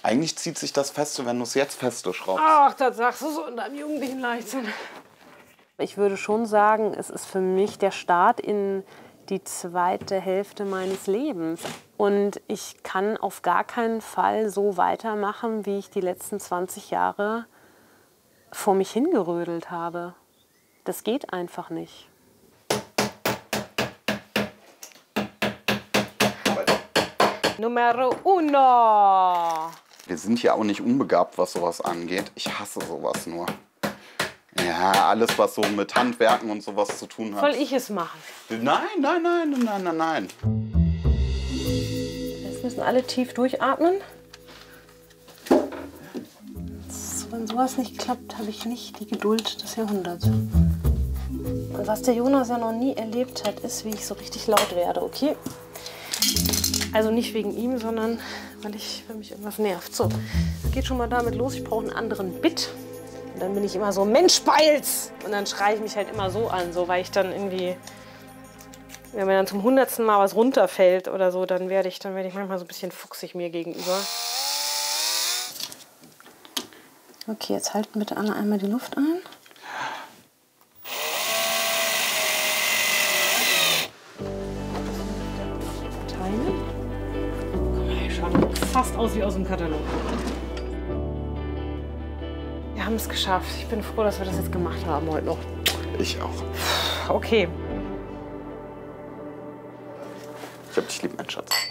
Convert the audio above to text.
Eigentlich zieht sich das feste, wenn du es jetzt feste schraubst. Ach, das sagst du so in deinem jugendlichen Leichtsinn. Ich würde schon sagen, es ist für mich der Start in die zweite Hälfte meines Lebens. Und ich kann auf gar keinen Fall so weitermachen, wie ich die letzten 20 Jahre vor mich hingerödelt habe. Das geht einfach nicht. Numero uno. Wir sind ja auch nicht unbegabt, was sowas angeht. Ich hasse sowas nur. Ja, alles, was so mit Handwerken und sowas zu tun hat. Soll ich es machen? Nein, nein, nein, nein, nein, nein. Jetzt müssen alle tief durchatmen. Wenn sowas nicht klappt, habe ich nicht die Geduld des Jahrhunderts. Und was der Jonas ja noch nie erlebt hat, ist, wie ich so richtig laut werde, okay? Also nicht wegen ihm, sondern weil mich irgendwas nervt. So, es geht schon mal damit los, ich brauche einen anderen Bit. Und dann bin ich immer so, Mensch, Beils! Und dann schreie ich mich halt immer so an, so, weil ich dann irgendwie, wenn mir dann zum 100. Mal was runterfällt oder so, dann werde ich manchmal so ein bisschen fuchsig mir gegenüber. Okay, jetzt halten bitte alle einmal die Luft ein. Teile. Guck mal, schaut fast aus wie aus dem Katalog. Wir haben es geschafft. Ich bin froh, dass wir das jetzt gemacht haben heute noch. Ich auch. Okay. Ich hab dich lieb, mein Schatz.